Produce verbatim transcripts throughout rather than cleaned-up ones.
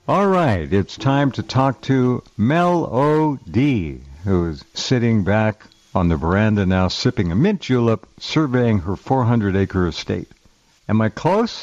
All right, it's time to talk to Mel O D, who is sitting back on the veranda now, sipping a mint julep, surveying her four hundred acre estate. Am I close?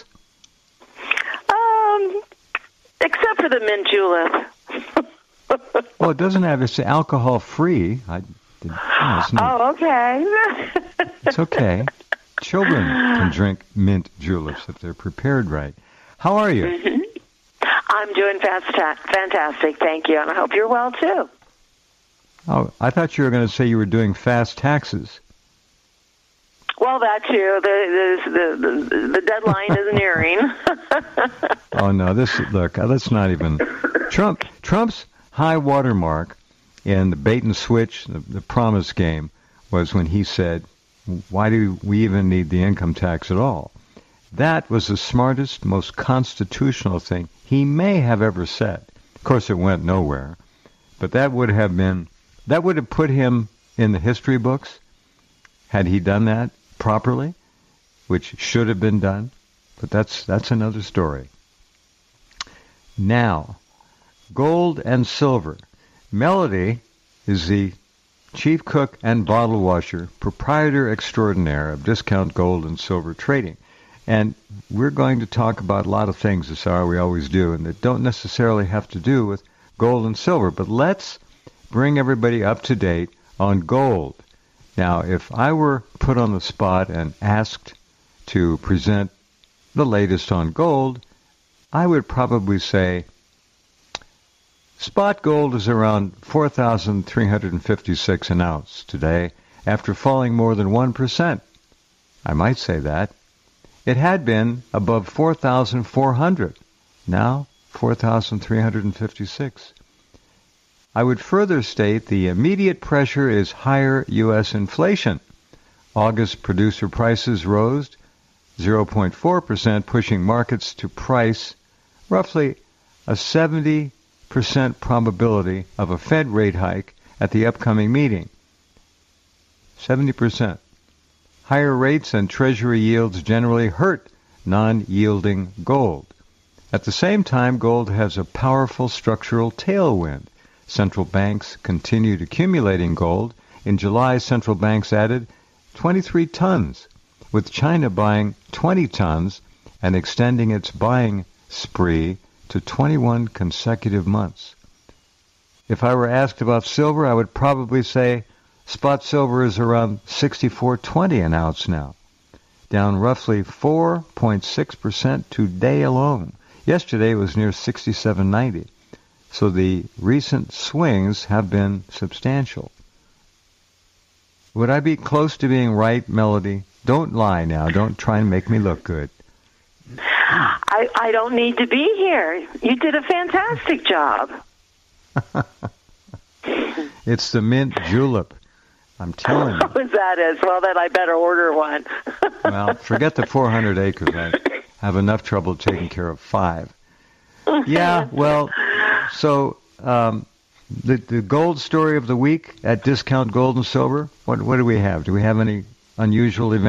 Um, except for the mint julep. Well, it doesn't have, it's alcohol-free. I, did, no, it's not. Oh, okay. It's okay. Children can drink mint juleps if they're prepared right. How are you? Mm-hmm. I'm doing fast- fantastic, thank you, and I hope you're well, too. Oh, I thought you were going to say you were doing fast taxes. Well, that too. The the the, the deadline is nearing. Oh no! This look. Let's not even. Trump Trump's high watermark in the bait and switch, the, the promise game, was when he said, "Why do we even need the income tax at all?" That was the smartest, most constitutional thing he may have ever said. Of course, it went nowhere, but that would have been that would have put him in the history books had he done that properly, which should have been done, but that's that's another story. Now, gold and silver. Melody is the chief cook and bottle washer, proprietor extraordinaire of Discount Gold and Silver Trading. And we're going to talk about a lot of things this hour, we always do, and that don't necessarily have to do with gold and silver. But let's bring everybody up to date on gold. Now, if I were put on the spot and asked to present the latest on gold, I would probably say spot gold is around four thousand three hundred fifty-six an ounce today after falling more than one percent. I might say that. It had been above four thousand four hundred, now four thousand three hundred fifty-six. I would further state the immediate pressure is higher U S inflation. August producer prices rose zero point four percent, pushing markets to price roughly a seventy percent probability of a Fed rate hike at the upcoming meeting. seventy percent. Higher rates and Treasury yields generally hurt non-yielding gold. At the same time, gold has a powerful structural tailwind. Central banks continued accumulating gold. In July, central banks added twenty-three tons, with China buying twenty tons and extending its buying spree to twenty-one consecutive months. If I were asked about silver, I would probably say spot silver is around sixty-four twenty an ounce now, down roughly four point six percent today alone. Yesterday it was near sixty-seven ninety. So the recent swings have been substantial. Would I be close to being right, Melody? Don't lie now. Don't try and make me look good. I, I don't need to be here. You did a fantastic job. It's the mint julep. I'm telling you. Oh, is that is? Well, then I better order one. Well, forget the four hundred acres. I have enough trouble taking care of five. Yeah, well, so um, the the gold story of the week at Discount Gold and Silver, what what do we have? Do we have any unusual events?